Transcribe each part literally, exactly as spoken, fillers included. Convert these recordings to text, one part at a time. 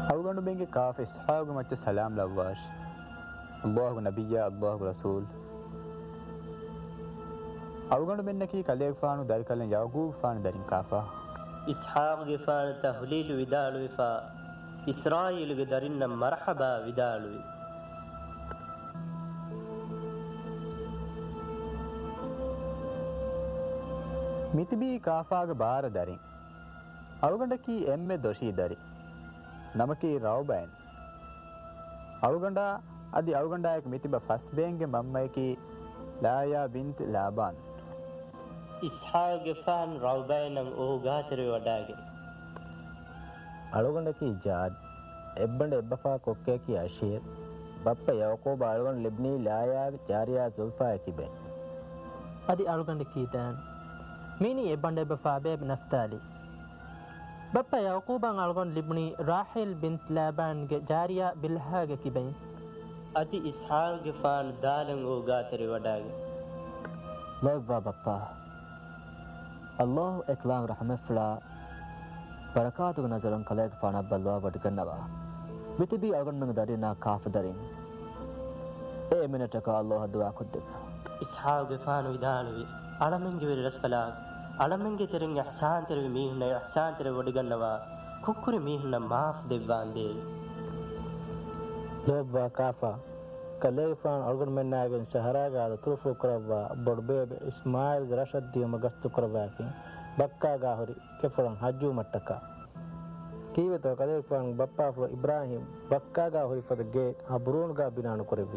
أوغانو بينجي كاف إسحاق مچ سلام لواش الله نبي الله رسول أوغانو بينكي كليك فانو دار كلن يعقوب فان دارين كافا إسحاق فان تهليل ودالو فا إسرائيل دارين مرحبا ودالو මිතිබී කාෆාග බාර දරින් අවගණ්ඩකී එම්මෙ දොෂී දරි නමකී රවබයන් අවගණ්ඩා අදි අවගණ්ඩායක මිතිබ ෆස්බේන්ගේ මම්මයකී ලායා බින්ත් ලාබාන් ඉස්හාග ෆාන් රවබයනන් ඕ ගාතරය වඩාගේ අලුගණ්ඩකී ජාද් එබ්බන්ඩ එබ්බෆා කොක්කයකී අශීර් බප්ප යවකෝබ අලුගණ්ඩ ලිබ්නී ලායාග ජාරියා සුල්ෆා ඇකිබෙන් අදි අලුගණ්ඩකී දෑන් ميني يبان بفابيب نفتالي بابا يعقوب ألغون لبني راحل بنت لابان جارية بالهاج كبين أدي إسحاق فان دالن وغاتري وداغ لبا بابا الله إكلام رحمة فلا بركاته نزلن كلاك فانا بالله ودقنوا بتبي ألغون من دارينا كاف دارين إيه منتك الله دعا كدب إسحاق فان ودالوي අලමෙන්ගේ වෙරස් කලා අලමෙන්ගේ තෙරින් ඉහ්සාන් තෙරි මීහුන ඉහ්සාන් තෙරි වඩගන්නවා කුක්කුරි මීහුන මාෆ් දෙවන්නේ ලොබ්බා කාෆා කලේෆාන් අල්ගන් මෙන්නාගෙන් සහරාගාද තුරුෆු කරවා බොඩ්බේ ඉස්මායිල් ගරෂද්දිය මගස්තු කරවාකින් බක්කා ගාහරි කෙෆරන් හජ්ජු මට්ටකා කීවතෝ කලේෆාන් බප්පා ෆ්ලෝ ඉබ්‍රාහිම් බක්කා ගාහරි පදගේ අබරුන් ගා බිනානු කරවි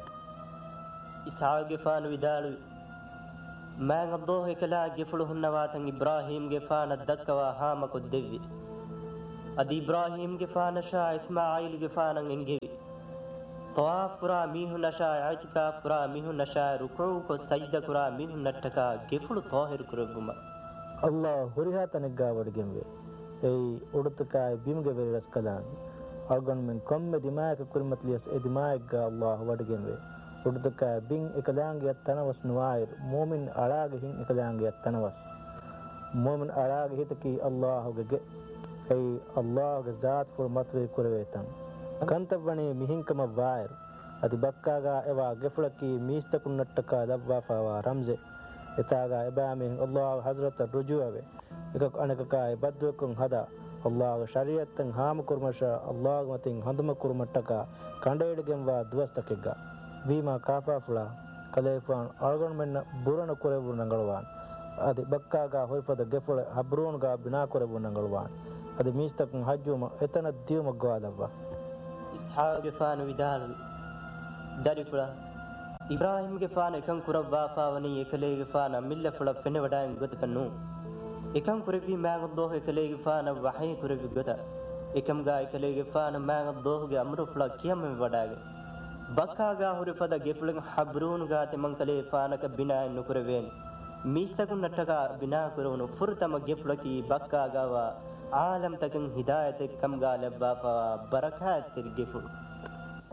ඉසාගේ ෆාන් විදාලු මෑන් අබ්දෝහ කලා ගෙෆලුහුන් නවාතන් ඉබ්‍රාහීම් ගෙෆාන දක්කවා හාමකු දෙවි අදි ඉබ්‍රාහීම් ගෙෆාන ෂා ඉස්මායිල් ගෙෆානන් එංගෙවි තවාෆ් කුරා මීහු නෂා ඉතිකාෆ් කුරා මීහු නෂා රුකූ කො සජ්ද කුරා මීහු නට්ටකා ගෙෆලු තෝහිර කුරබුම අල්ලාහ් හුරිහා තනග්ගා වඩගෙම්වේ ඒ උඩතකා බිම්ගේ වෙරස් කලාන් අල්ගන් මෙන් කොම්මෙ දිමායක කුරිමත්ලියස් ඒ දිමායක්ගා අල්ලාහ් වඩගෙම්වේ උඩතකා බින් එකලාංගේ තනවස් නුවායිර් මුමින් අලාගේ හින් එකලාංගේ තනවස් මුමින් අලාගේ හිතකී අල්ලාහ්ගේ ඒ අල්ලාහ්ගේ ذات ෆුල් මත්වේ කුරවේතන් කන්තබණේ මිහින්කම වයිර් අදි බක්කාගා එවා ගෙෆලකී මීස්තකුන් නට්ටකා ලබ්වා පාවා රම්සේ එතාගා එබාමෙන් අල්ලාහ් හස්රත රුජුවේ එකක් අනකකා බද්දවකුන් හදා අල්ලාහ්ගේ ශරීයතෙන් හාම කුර්මෂා අල්ලාහ් මතින් හඳම කුර්මට්ටකා කණ්ඩේඩගෙන් වා දුවස්තකෙග්ගා වීමා කාපාෆ්ලා කලේෆාන් අල්ගන් මෙන්න බුරණ කුරෙබු නංගලවාන් අදි බක්කාගා හොයිපද ගෙෆල හබ්රෝන්ගා බිනා කුරෙබු නංගලවාන් අදි මිස්තකුන් හජ්ජුම එතන දියුම ගාලවා ඉස්හාගේ ෆාන විදාලු දරිෆලා ඉබ්‍රාහීම්ගේ ෆාන එකන් කුරබ්වා ෆාවනි එකලේගේ ෆාන මිල්ල ෆල ෆෙන වඩාන් ගොතකනු එකන් කුරෙවි මෑන් දෝහ එකලේගේ ෆාන වහයි කුරෙවි ගොත එකම් ගා එකලේගේ ෆාන මෑන් දෝහගේ අමරු ෆල කියම වඩාගේ බක්කාගා හුරිෆද ගෙෆලන් හබ්රූන් ගාතේ මංකලේ ෆානක බිනා නුකරවෙන් මිස්තකුන් නට්ටකා බිනා කරවනු ෆුර්තම ගෙෆලකී බක්කාගාවා ආලම් තකන් හිදායතෙක් කම් ගා ලැබ්බා බරකාත් තිර ගෙෆු